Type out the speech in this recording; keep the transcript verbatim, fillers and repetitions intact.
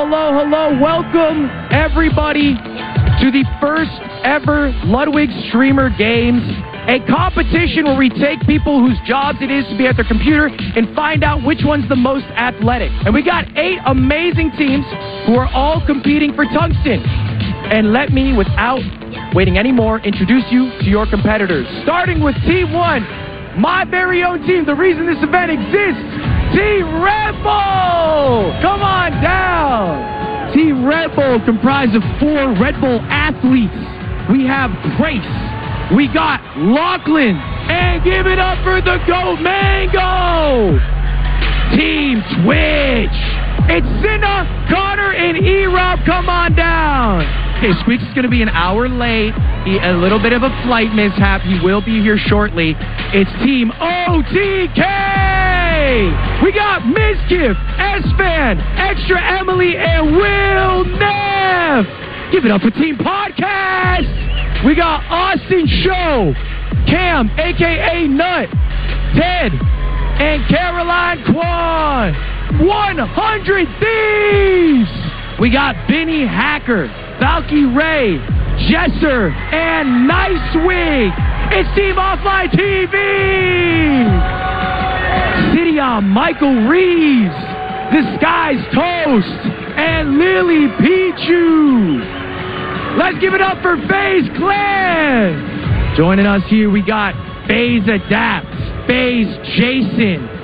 hello, hello. Welcome, everybody, to the first ever Ludwig Streamer Games, a competition where we take people whose jobs it is to be at their computer and find out which one's the most athletic. And we got eight amazing teams who are all competing for tungsten. And let me, without waiting anymore, introduce you to your competitors. Starting with Team one, my very own team, the reason this event exists, Team Red Bull! Come on down! Team Red Bull, comprised of four Red Bull athletes. We have Grace, we got Lachlan, and give it up for the GOAT Mango! Team Twitch, it's Cinna, Connor, and E-Rob. Come on down! Okay, Squeaks is going to be an hour late. He, a little bit of a flight mishap. He will be here shortly. It's Team O T K! We got Mizkif, S-Fan, Extra Emily, and Will Neff! Give it up for Team Podcast! We got Austin Show, Cam, a k a. Nut, Ted, and Caroline Kwan. one hundred Thieves! We got Benny Hacker, Valky Ray, Jesser, and Nicewig. It's Team Offline T V! City on Michael Reeves, The Sky's Toast, and Lily Pichu. Let's give it up for FaZe Clan. Joining us here, we got FaZe Adapt, FaZe Jason,